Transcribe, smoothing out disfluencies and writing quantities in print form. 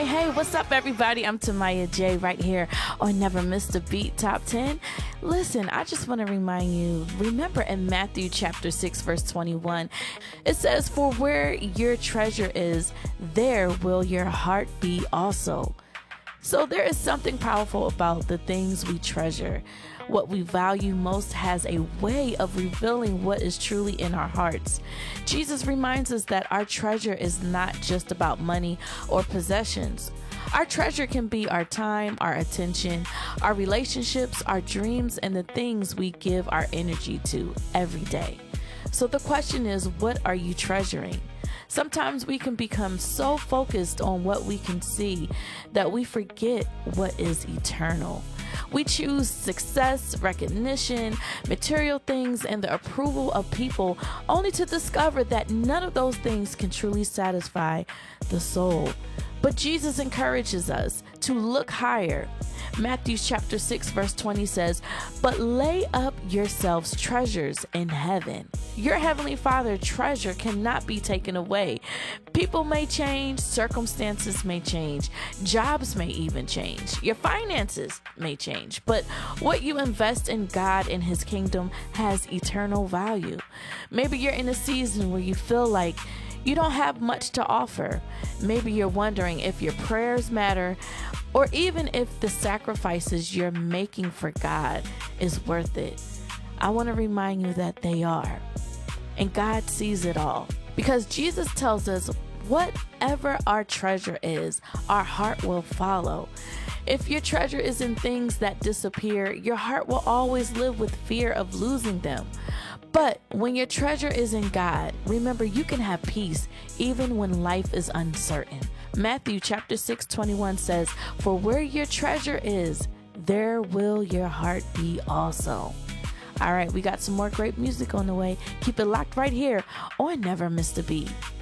Hey, what's up, everybody? I'm Tamaya J right here on Never Missed a Beat Top 10. Listen, I just want to remind you, remember in Matthew chapter 6, verse 21, it says, "For where your treasure is, there will your heart be also." So there is something powerful about the things we treasure. What we value most has a way of revealing what is truly in our hearts. Jesus reminds us that our treasure is not just about money or possessions. Our treasure can be our time, our attention, our relationships, our dreams, and the things we give our energy to every day. So the question is, what are you treasuring? Sometimes we can become so focused on what we can see that we forget what is eternal. We choose success, recognition, material things, and the approval of people only to discover that none of those things can truly satisfy the soul. But Jesus encourages us to look higher. Matthew chapter 6 verse 20 says, "But lay up yourselves treasures in heaven." Your heavenly Father treasure cannot be taken away. People may change, circumstances may change, jobs may even change, your finances may change, but what you invest in God and His kingdom has eternal value. Maybe you're in a season where you feel like you don't have much to offer. Maybe you're wondering if your prayers matter, or even if the sacrifices you're making for God is worth it. I want to remind you that they are. And God sees it all. Because Jesus tells us whatever our treasure is, our heart will follow. If your treasure is in things that disappear, your heart will always live with fear of losing them. But when your treasure is in God, remember you can have peace even when life is uncertain. Matthew chapter 6:21 says, "For where your treasure is, there will your heart be also." All right, we got some more great music on the way. Keep it locked right here on Never Missed a Beat.